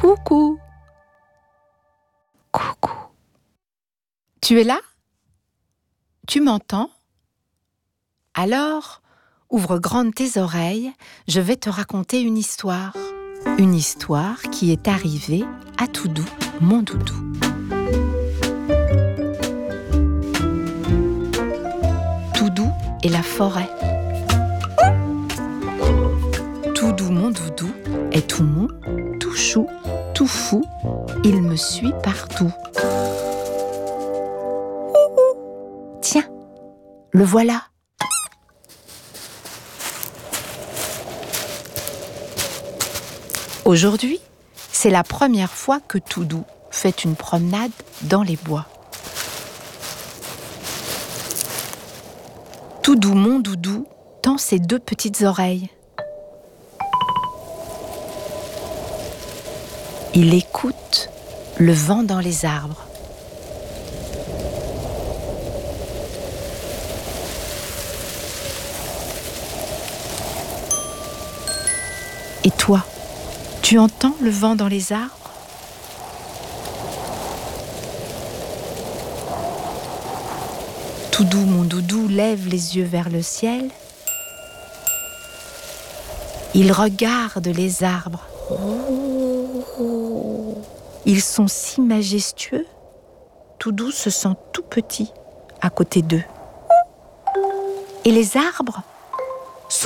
Coucou. Coucou. Tu es là? Tu m'entends? Alors, ouvre grandes tes oreilles, je vais te raconter une histoire. Une histoire qui est arrivée à Toudou, mon doudou. Toudou et la forêt. Toudou, mon doudou, est tout mou, tout chou, tout fou. Il me suit partout. Tiens, le voilà. Aujourd'hui, c'est la première fois que Toudou fait une promenade dans les bois. Toudou, mon doudou, tend ses deux petites oreilles. Il écoute le vent dans les arbres. Et toi, tu entends le vent dans les arbres? Toudou, mon doudou, lève les yeux vers le ciel. Il regarde les arbres. Ils sont si majestueux. Toudou se sent tout petit à côté d'eux. Et les arbres